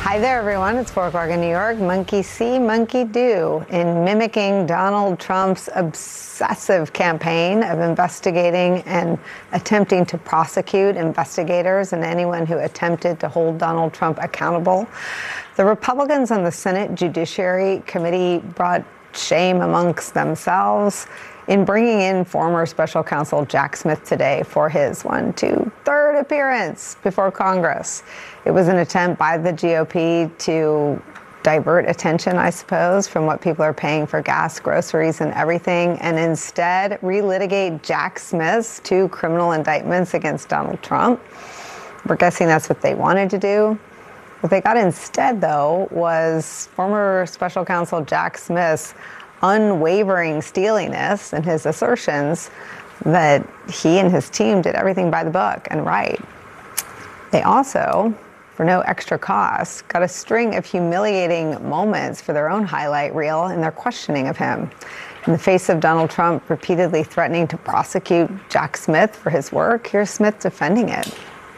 Hi there, everyone. It's 4 o'clock in New York. Monkey see, monkey do. In mimicking Donald Trump's obsessive campaign of investigating and attempting to prosecute investigators and anyone who attempted to hold Donald Trump accountable, the Republicans on the Senate Judiciary Committee brought shame amongst themselves in bringing in former special counsel Jack Smith today for his third appearance before Congress. It was an attempt by the GOP to divert attention, I suppose, from what people are paying for gas, groceries, and everything, and instead relitigate Jack Smith's 2 criminal indictments against Donald Trump. We're guessing that's what they wanted to do. What they got instead, though, was former special counsel Jack Smith's unwavering steeliness and his assertions that he and his team did everything by the book and right. They also, for no extra cost, got a string of humiliating moments for their own highlight reel in their questioning of him. In the face of Donald Trump repeatedly threatening to prosecute Jack Smith for his work, here's Smith defending it.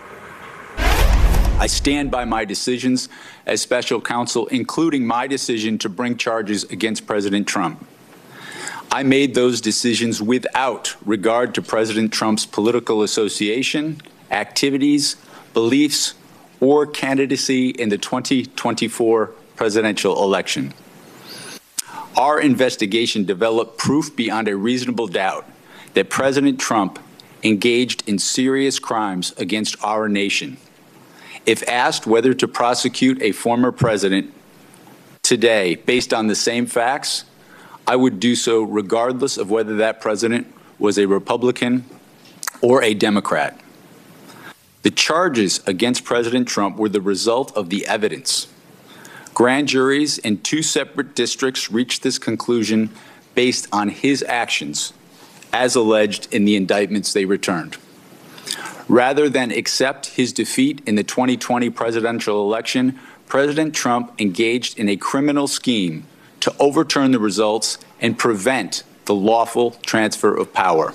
I stand by my decisions as special counsel, including my decision to bring charges against President Trump. I made those decisions without regard to President Trump's political association, activities, beliefs, or candidacy in the 2024 presidential election. Our investigation developed proof beyond a reasonable doubt that President Trump engaged in serious crimes against our nation. If asked whether to prosecute a former president today based on the same facts, I would do so regardless of whether that president was a Republican or a Democrat. The charges against President Trump were the result of the evidence. Grand juries in 2 separate districts reached this conclusion based on his actions, as alleged in the indictments they returned. Rather than accept his defeat in the 2020 presidential election, President Trump engaged in a criminal scheme to overturn the results and prevent the lawful transfer of power.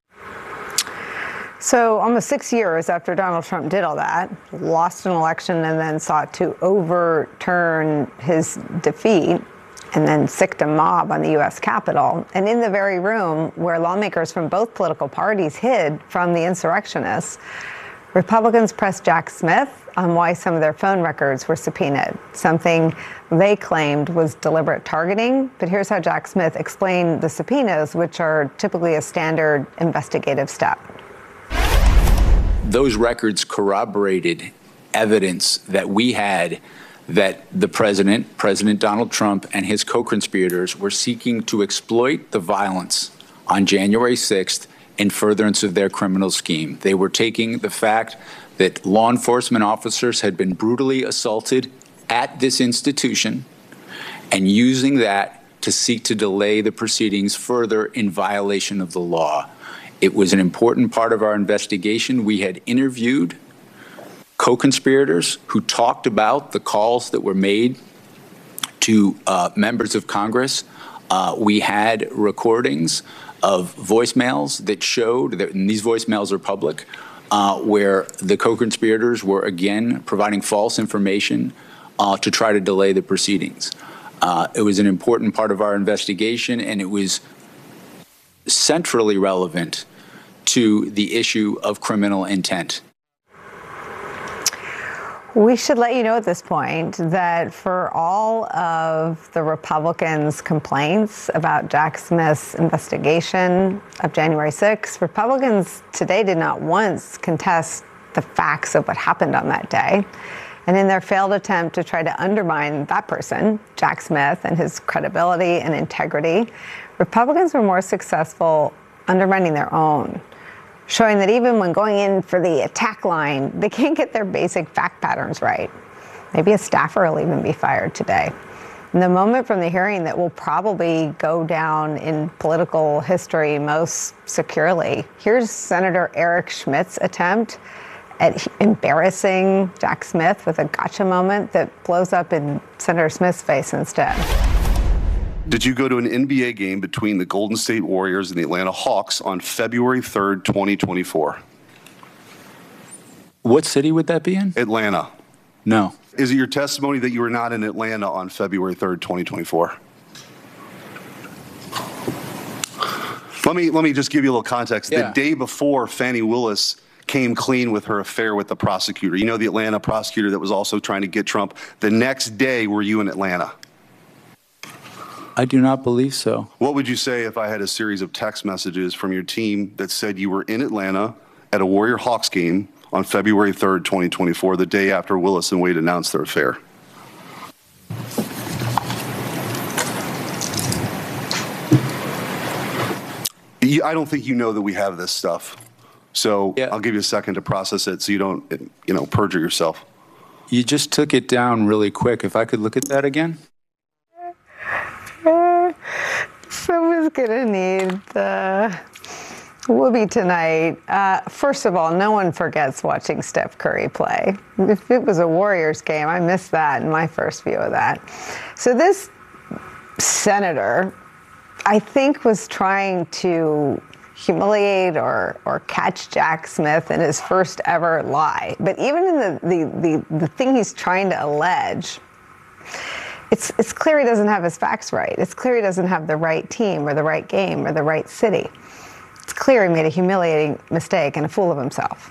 So almost 6 years after Donald Trump did all that, lost an election and then sought to overturn his defeat, and then sicked a mob on the U.S. Capitol, and in the very room where lawmakers from both political parties hid from the insurrectionists, Republicans pressed Jack Smith on why some of their phone records were subpoenaed, something they claimed was deliberate targeting. But here's how Jack Smith explained the subpoenas, which are typically a standard investigative step. Those records corroborated evidence that we had that the President Donald Trump, and his co-conspirators were seeking to exploit the violence on January 6th in furtherance of their criminal scheme. They were taking the fact that law enforcement officers had been brutally assaulted at this institution and using that to seek to delay the proceedings further in violation of the law. It was an important part of our investigation. We had interviewed co-conspirators who talked about the calls that were made to members of Congress. We had recordings of voicemails that showed that, and these voicemails are public, where the co-conspirators were again providing false information to try to delay the proceedings. It was an important part of our investigation, and it was centrally relevant to the issue of criminal intent. We should let you know at this point that for all of the Republicans' complaints about Jack Smith's investigation of January 6th, Republicans today did not once contest the facts of what happened on that day. And in their failed attempt to try to undermine that person, Jack Smith, and his credibility and integrity, Republicans were more successful undermining their own, showing that even when going in for the attack line, they can't get their basic fact patterns right. Maybe a staffer will even be fired today. And the moment from the hearing that will probably go down in political history most securely, here's Senator Eric Schmidt's attempt at embarrassing Jack Smith with a gotcha moment that blows up in Senator Smith's face instead. Did you go to an NBA game between the Golden State Warriors and the Atlanta Hawks on February 3rd, 2024? What city would that be in? Atlanta. No. Is it your testimony that you were not in Atlanta on February 3rd, 2024? Let me just give you a little context. Yeah. The day before, Fani Willis came clean with her affair with the prosecutor. You know, the Atlanta prosecutor that was also trying to get Trump. The next day, were you in Atlanta? I do not believe so. What would you say if I had a series of text messages from your team that said you were in Atlanta at a Warrior Hawks game on February 3rd, 2024, the day after Willis and Wade announced their affair? I don't think you know that we have this stuff. So Yeah. I'll give you a second to process it so you don't, perjure yourself. You just took it down really quick. If I could look at that again. Someone's gonna need the whoopee tonight. First of all, no one forgets watching Steph Curry play. If it was a Warriors game, I missed that in my first view of that. So this senator, I think, was trying to humiliate or catch Jack Smith in his first ever lie. But even in the thing he's trying to allege, it's clear he doesn't have his facts right. It's clear he doesn't have the right team or the right game or the right city. It's clear he made a humiliating mistake and a fool of himself.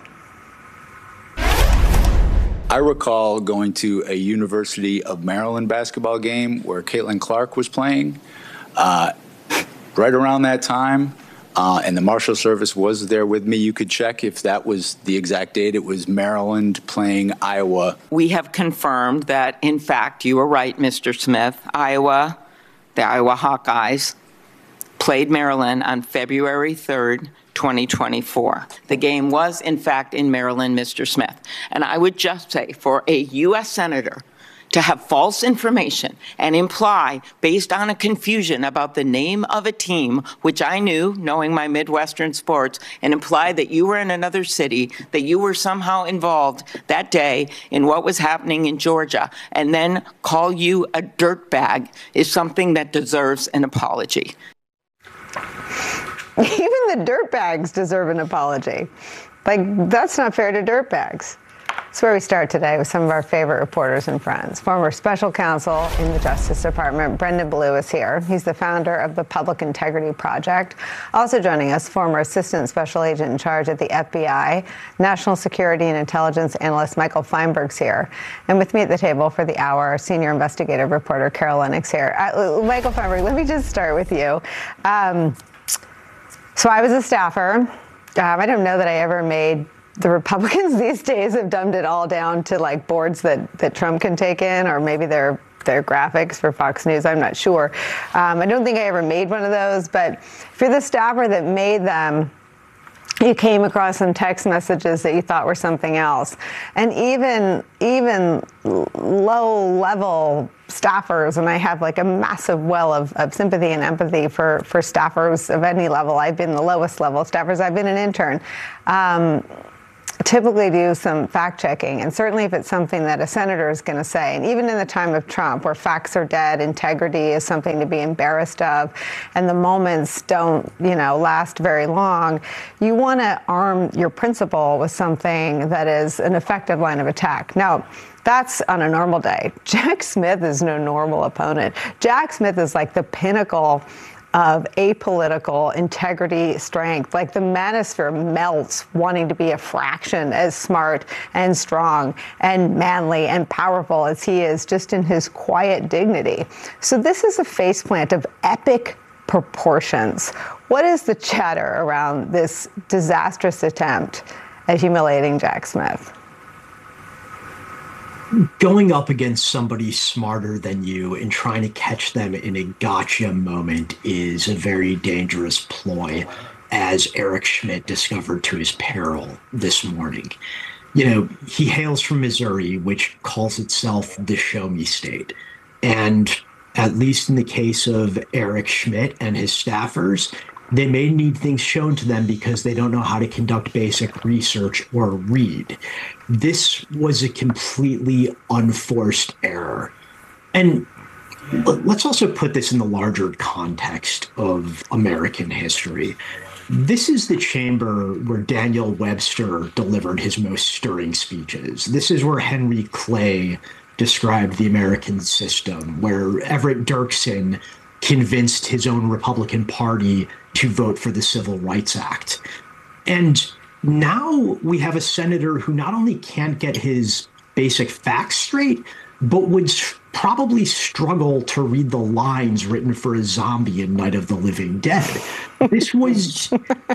I recall going to a University of Maryland basketball game where Caitlin Clark was playing right around that time, and the Marshal Service was there with me. You could check if that was the exact date. It was Maryland playing Iowa. We have confirmed that, in fact, you were right, Mr. Smith. The Iowa Hawkeyes played Maryland on February 3rd, 2024. The game was, in fact, in Maryland, Mr. Smith. And I would just say, for a U.S. senator to have false information and imply, based on a confusion about the name of a team, which I knew, knowing my Midwestern sports, and imply that you were in another city, that you were somehow involved that day in what was happening in Georgia, and then call you a dirtbag is something that deserves an apology. Even the dirtbags deserve an apology. Like, that's not fair to dirtbags. That's where we start today with some of our favorite reporters and friends. Former special counsel in the Justice Department, Brendan Ballou, is here. He's the founder of the Public Integrity Project. Also joining us, former assistant special agent in charge at the FBI, national security and intelligence analyst Michael Feinberg's here. And with me at the table for the hour, our senior investigative reporter Carol Lennox here. Michael Feinberg, let me just start with you. So I was a staffer. I don't know that I ever made. The Republicans these days have dumbed it all down to like boards that Trump can take in, or maybe their graphics for Fox News. I'm not sure. I don't think I ever made one of those, but if you're the staffer that made them, you came across some text messages that you thought were something else. And even low-level staffers, and I have like a massive well of sympathy and empathy for staffers of any level. I've been the lowest level staffers. I've been an intern. Typically do some fact checking, and certainly if it's something that a senator is going to say, and even in the time of Trump where facts are dead, integrity is something to be embarrassed of, and the moments don't last very long, you want to arm your principal with something that is an effective line of attack. Now, that's on a normal day. Jack Smith is no normal opponent. Jack Smith is like the pinnacle of apolitical integrity strength. Like the manosphere melts wanting to be a fraction as smart and strong and manly and powerful as he is, just in his quiet dignity. So this is a faceplant of epic proportions. What is the chatter around this disastrous attempt at humiliating Jack Smith? Going up against somebody smarter than you and trying to catch them in a gotcha moment is a very dangerous ploy, as Eric Schmidt discovered to his peril this morning. He hails from Missouri, which calls itself the show me state. And at least in the case of Eric Schmidt and his staffers, they may need things shown to them because they don't know how to conduct basic research or read. This was a completely unforced error. And let's also put this in the larger context of American history. This is the chamber where Daniel Webster delivered his most stirring speeches. This is where Henry Clay described the American system, where Everett Dirksen convinced his own Republican Party to vote for the Civil Rights Act. And now we have a senator who not only can't get his basic facts straight, but would probably struggle to read the lines written for a zombie in Night of the Living Dead. This was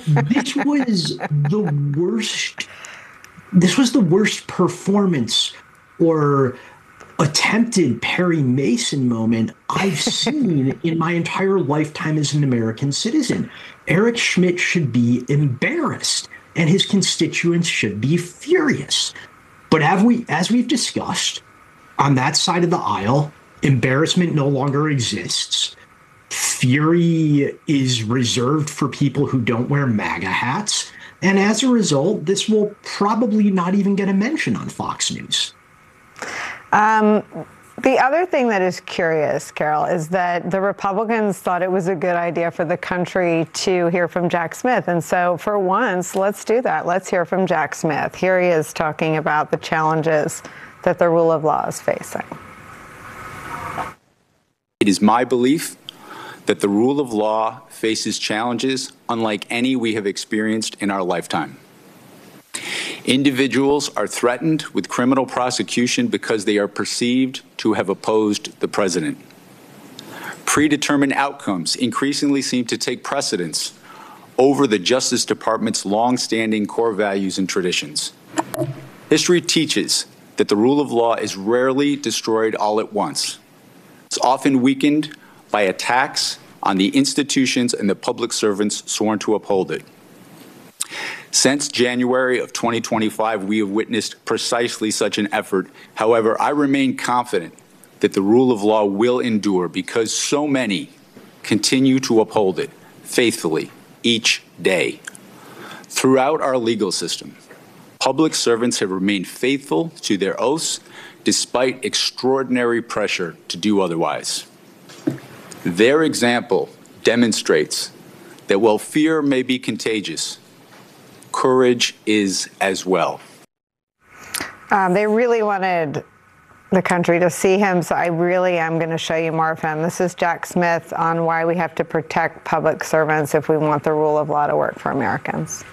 the worst. This was the worst performance or attempted Perry Mason moment I've seen in my entire lifetime as an American citizen. Eric Schmidt should be embarrassed, and his constituents should be furious. But as we've discussed, on that side of the aisle, embarrassment no longer exists. Fury is reserved for people who don't wear MAGA hats. And as a result, this will probably not even get a mention on Fox News. The other thing that is curious, Carol, is that the Republicans thought it was a good idea for the country to hear from Jack Smith. And so for once, let's do that. Let's hear from Jack Smith. Here he is talking about the challenges that the rule of law is facing. It is my belief that the rule of law faces challenges unlike any we have experienced in our lifetime. Individuals are threatened with criminal prosecution because they are perceived to have opposed the president. Predetermined outcomes increasingly seem to take precedence over the Justice Department's long-standing core values and traditions. History teaches that the rule of law is rarely destroyed all at once. It's often weakened by attacks on the institutions and the public servants sworn to uphold it. Since January of 2025, we have witnessed precisely such an effort. However, I remain confident that the rule of law will endure because so many continue to uphold it faithfully each day. Throughout our legal system, public servants have remained faithful to their oaths despite extraordinary pressure to do otherwise. Their example demonstrates that while fear may be contagious, courage is as well. They really wanted the country to see him, so I really am going to show you more of him. This is Jack Smith on why we have to protect public servants if we want the rule of law to work for Americans.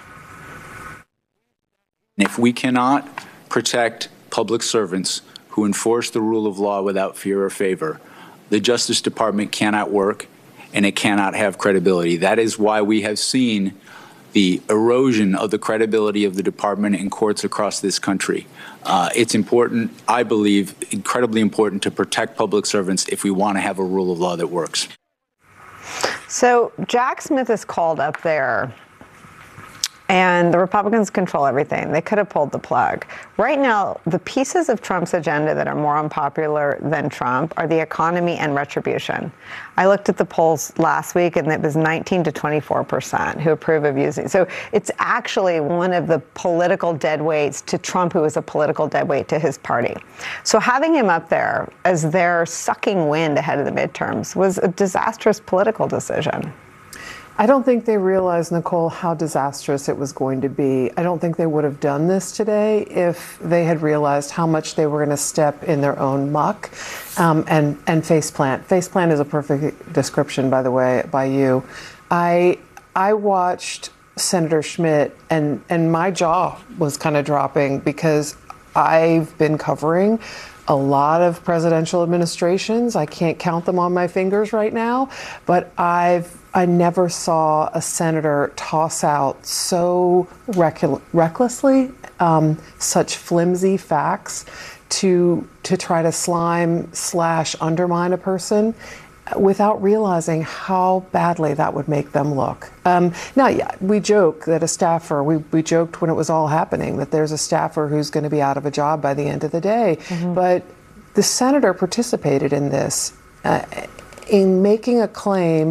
If we cannot protect public servants who enforce the rule of law without fear or favor, the Justice Department cannot work and it cannot have credibility. That is why we have seen the erosion of the credibility of the department in courts across this country. It's important, I believe, incredibly important to protect public servants if we want to have a rule of law that works. So Jack Smith is called up there, and the Republicans control everything. They could have pulled the plug. Right now, the pieces of Trump's agenda that are more unpopular than Trump are the economy and retribution. I looked at the polls last week, and it was 19 to 24% who approve of using. So it's actually one of the political deadweights to Trump, who is a political deadweight to his party. So having him up there as they're sucking wind ahead of the midterms was a disastrous political decision. I don't think they realized, Nicole, how disastrous it was going to be. I don't think they would have done this today if they had realized how much they were going to step in their own muck and faceplant. Faceplant is a perfect description, by the way, by you. I watched Senator Schmidt, and my jaw was kind of dropping because I've been covering a lot of presidential administrations. I can't count them on my fingers right now, but I never saw a senator toss out so recklessly such flimsy facts to try to slime/undermine a person without realizing how badly that would make them look. Now, yeah, we joke that a staffer, we joked when it was all happening that there's a staffer who's going to be out of a job by the end of the day. Mm-hmm. But the senator participated in this, in making a claim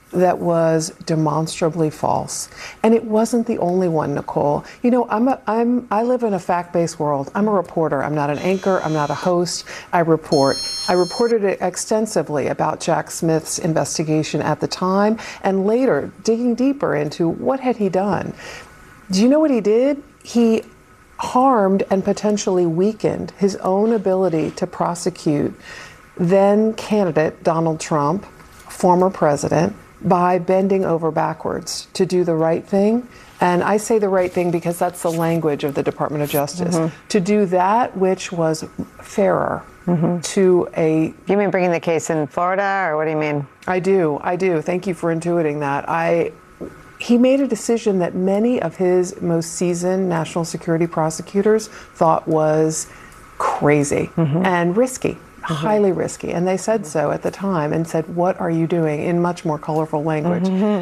that was demonstrably false. And it wasn't the only one, Nicole. You know, I live in a fact-based world. I'm a reporter. I'm not an anchor. I'm not a host. I report. I reported extensively about Jack Smith's investigation at the time, and later digging deeper into what had he done. Do you know what he did? He harmed and potentially weakened his own ability to prosecute then candidate Donald Trump, former president, by bending over backwards to do the right thing. And I say the right thing because that's the language of the Department of Justice. To do that which was fairer to a... You mean bringing the case in Florida, or what do you mean? I do. Thank you for intuiting that. He made a decision that many of his most seasoned national security prosecutors thought was crazy and risky. Highly risky, and they said so at the time and said, "What are you doing?" in much more colorful language.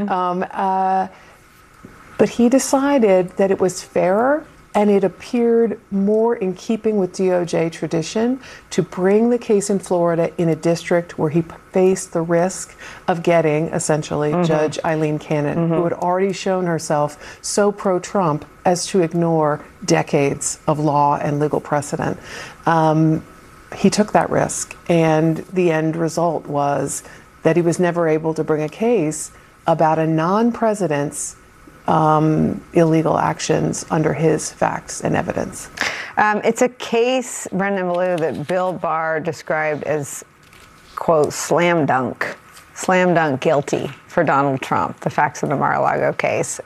But he decided that it was fairer, and it appeared more in keeping with DOJ tradition to bring the case in Florida in a district where he faced the risk of getting, essentially, Judge Eileen Cannon, who had already shown herself so pro-Trump as to ignore decades of law and legal precedent. He took that risk, and the end result was that he was never able to bring a case about a non-president's illegal actions under his facts and evidence. It's a case, Brendan Ballou, that Bill Barr described as, quote, slam dunk guilty for Donald Trump, the facts of the Mar-a-Lago case.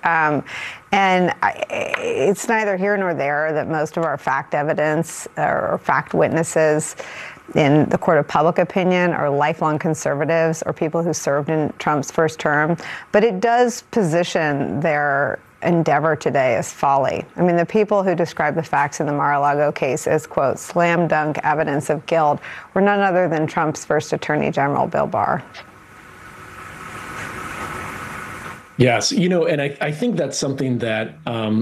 It's neither here nor there that most of our fact evidence or fact witnesses in the court of public opinion are lifelong conservatives or people who served in Trump's first term. But it does position their endeavor today as folly. I mean, the people who describe the facts in the Mar-a-Lago case as, quote, slam dunk evidence of guilt were none other than Trump's first Attorney General, Bill Barr. Yes, you know, and I think that's something that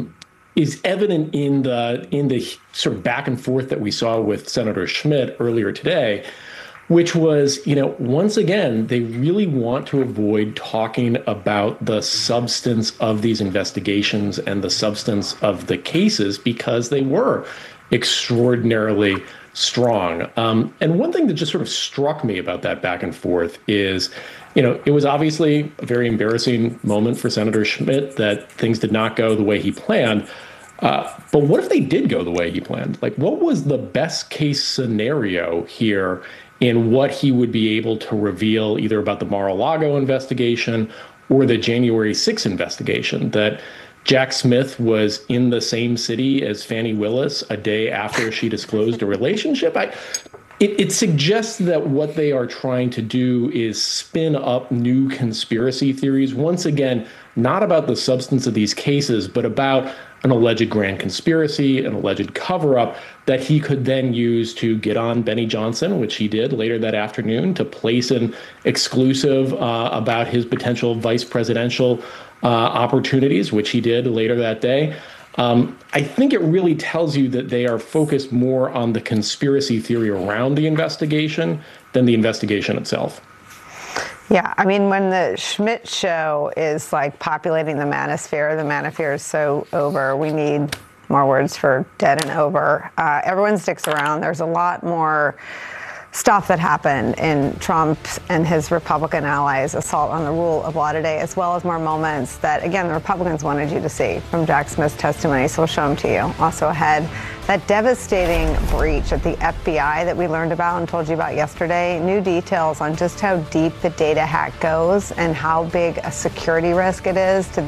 is evident in the sort of back and forth that we saw with Senator Schmidt earlier today, which was, you know, once again, they really want to avoid talking about the substance of these investigations and the substance of the cases because they were extraordinarily strong. And one thing that just sort of struck me about that back and forth is, you know, it was obviously a very embarrassing moment for Senator Schmidt that things did not go the way he planned. But what if they did go the way he planned? Like, what was the best case scenario here in what he would be able to reveal either about the Mar-a-Lago investigation or the January 6th investigation? That Jack Smith was in the same city as Fani Willis a day after she disclosed a relationship. It suggests that what they are trying to do is spin up new conspiracy theories, once again, not about the substance of these cases, but about an alleged grand conspiracy, an alleged cover-up that he could then use to get on Benny Johnson, which he did later that afternoon, to place an exclusive about his potential vice presidential opportunities, which he did later that day. I think it really tells you that they are focused more on the conspiracy theory around the investigation than the investigation itself. Yeah, I mean, when the Schmidt show is like populating the manosphere is so over. We need more words for dead and over. Everyone sticks around. There's a lot more stuff that happened in Trump's and his Republican allies' assault on the rule of law today, as well as more moments that, again, the Republicans wanted you to see from Jack Smith's testimony. So we'll show them to you. Also ahead, that devastating breach at the FBI that we learned about and told you about yesterday. New details on just how deep the data hack goes and how big a security risk it is to